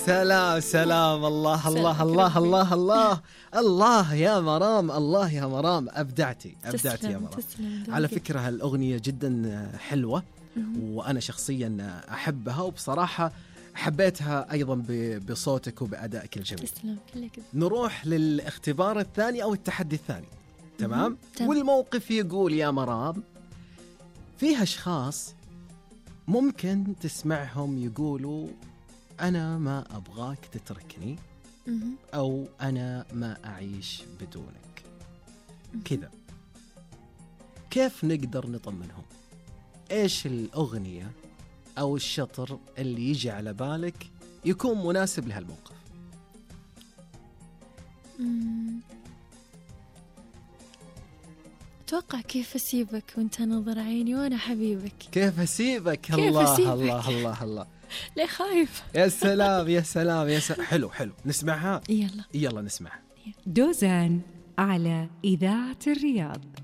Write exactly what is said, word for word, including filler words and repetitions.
سلام سلام الله الله الله الله الله الله يا مرام، الله يا مرام، أبدعتي أبدعتي يا مرام. على فكرة هالأغنية جدا حلوة وأنا شخصيا أحبها، وبصراحة حبيتها أيضا بصوتك وبأدائك الجميل. تسلم كلك. نروح للاختبار الثاني أو التحدي الثاني. تمام؟ والموقف يقول يا مرام، فيه أشخاص ممكن تسمعهم يقولوا أنا ما أبغاك تتركني، أو أنا ما أعيش بدونك كذا. كيف نقدر نطمنهم؟ إيش الأغنية أو الشطر اللي يجي على بالك يكون مناسب لهالموقف؟ أتوقع كيف أسيبك وأنت نظر عيني وأنا حبيبك. كيف أسيبك؟ كيف الله أسيبك؟ الله الله الله. ليه خايف؟ يا سلام يا سلام يا سلام. حلو حلو، نسمعها. يلا يلا نسمعها. دوزان على إذاعة الرياض.